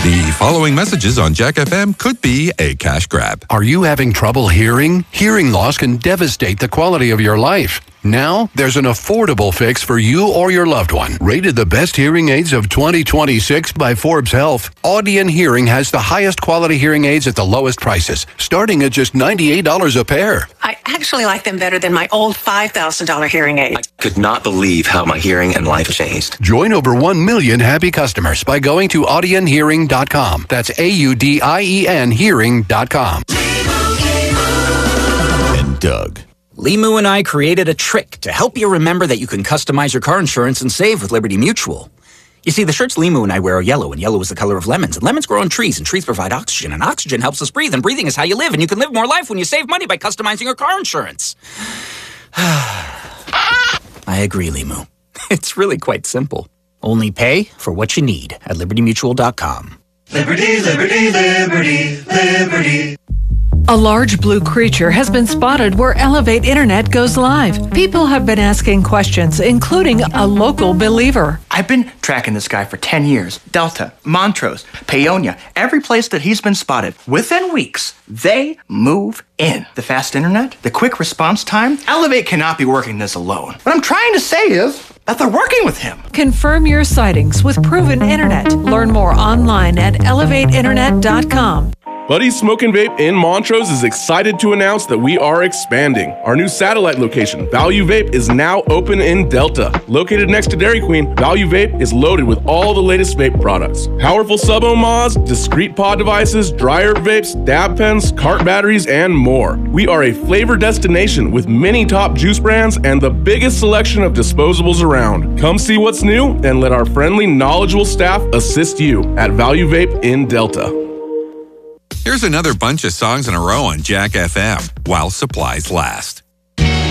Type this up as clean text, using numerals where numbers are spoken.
The following messages on Jack FM could be a cash grab. Are you having trouble hearing? Hearing loss can devastate the quality of your life. Now, there's an affordable fix for you or your loved one. Rated the best hearing aids of 2026 by Forbes Health, Audion Hearing has the highest quality hearing aids at the lowest prices, starting at just $98 a pair. I actually like them better than my old $5,000 hearing aid. I could not believe how my hearing and life changed. Join over 1 million happy customers by going to audionhearing.com. That's AUDIEN hearing.com. And Doug. Limu and I created a trick to help you remember that you can customize your car insurance and save with Liberty Mutual. You see, the shirts Limu and I wear are yellow, and yellow is the color of lemons. And lemons grow on trees, and trees provide oxygen, and oxygen helps us breathe, and breathing is how you live, and you can live more life when you save money by customizing your car insurance. I agree, Limu. It's really quite simple. Only pay for what you need at libertymutual.com. Liberty, liberty, liberty, liberty. A large blue creature has been spotted where Elevate Internet goes live. People have been asking questions, including a local believer. I've been tracking this guy for 10 years. Delta, Montrose, Paonia, every place that he's been spotted. Within weeks, they move in. The fast internet, the quick response time, Elevate cannot be working this alone. What I'm trying to say is that they're working with him. Confirm your sightings with Proven Internet. Learn more online at elevateinternet.com. Buddy's Smoke and Vape in Montrose is excited to announce that we are expanding. Our new satellite location, Value Vape, is now open in Delta. Located next to Dairy Queen, Value Vape is loaded with all the latest vape products. Powerful sub-ohm mods, discrete pod devices, dryer vapes, dab pens, cart batteries, and more. We are a flavor destination with many top juice brands and the biggest selection of disposables around. Come see what's new and let our friendly, knowledgeable staff assist you at Value Vape in Delta. Here's another bunch of songs in a row on Jack FM while supplies last.